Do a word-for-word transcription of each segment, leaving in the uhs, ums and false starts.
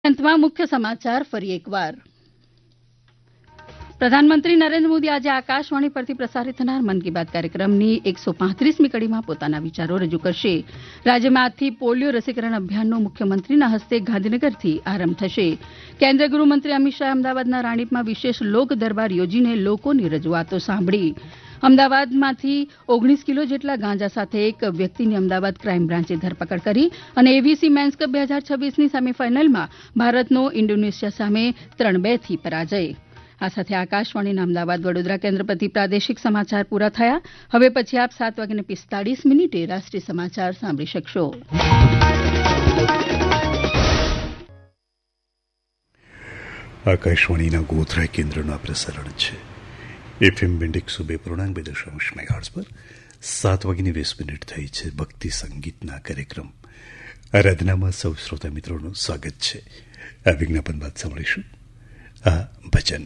અંતમાં મુખ્ય સમાચાર ફરી એકવાર. પ્રધાનમંત્રી નરેન્દ્ર મોદી આજે આકાશવાણી પરથી પ્રસારિત થનાર મન કી બાત કાર્યક્રમની એકસો પાંત્રીસમી કડીમાં પોતાના વિચારો રજૂ કરશે. રાજ્યમાં આજથી પોલિયો રસીકરણ અભિયાનનો મુખ્યમંત્રીના હસ્તે ગાંધીનગરથી આરંભ થશે. કેન્દ્રીય ગૃહમંત્રી અમિત શાહે અમદાવાદના રાણીપમાં વિશેષ લોક દરબાર યોજીને લોકોની રજૂઆતો સાંભળી. અમદાવાદમાંથી ઓગણીસ કિલો જેટલા ગાંજા સાથે એક વ્યક્તિની અમદાવાદ ક્રાઇમ બ્રાન્ચે ધરપકડ કરી અને એવીસી મેન્સ કપ બે હજાર છવ્વીસની સેમીફાઇનલમાં ભારતનો ઇન્ડોનેશિયા સામે ત્રણ બે થી પરાજય. આ સાથે આકાશવાણીના અમદાવાદ વડોદરા કેન્દ્ર પરથી પ્રાદેશિક સમાચાર પૂરા થયા. હવે પછી આપ સાત વાગ્યાને પિસ્તાળીસ મિનિટે રાષ્ટ્રીય સમાચાર સાંભળી શકશો. આકાશવાણીના ગોધરા કેન્દ્રનું આ પ્રસારણ છે. એફએમ બેન્ડ એકસો બે પૂર્ણાંક બે દશાંશ મેગાહર્ટ્ઝ પર સાત વાગીની વીસ મિનિટ થઈ છે. ભક્તિ સંગીતના કાર્યક્રમ આરાધનામાં સૌ શ્રોતા મિત્રોનું સ્વાગત છે. આ વિજ્ઞાપન બાદ સાંભળીશું આ ભજન.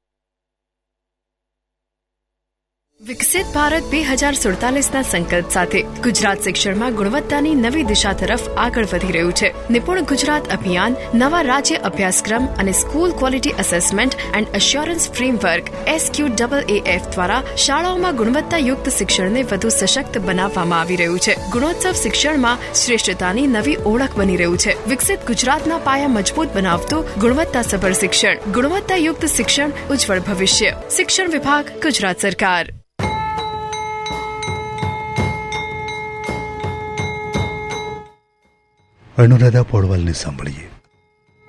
વિકસિત ભારત બે હજાર સુડતાલીસના સંકલ્પ સાથે ગુજરાત શિક્ષણમાં ગુણવત્તાની નવી દિશા તરફ આગળ વધી રહ્યું છે. નિપુણ ગુજરાત અભિયાન નવા રાજ્ય અભ્યાસક્રમ અને school quality assessment and assurance framework SQ double A F દ્વારા શાળાઓમાં ગુણવત્તાયુક્ત શિક્ષણને વધુ સશક્ત બનાવવામાં આવી રહ્યું છે. ગુણોત્સવ શિક્ષણમાં શ્રેષ્ઠતાની નવી ઓળખ બની રહ્યું છે. વિકસિત ગુજરાતના પાયા મજબૂત બનાવતું ગુણવત્તાસભર શિક્ષણ, ગુણવત્તાયુક્ત શિક્ષણ, ઉજ્જવળ ભવિષ્ય. શિક્ષણ વિભાગ, ગુજરાત સરકાર. અનુરાધા પૌડવાલને સાંભળીએ.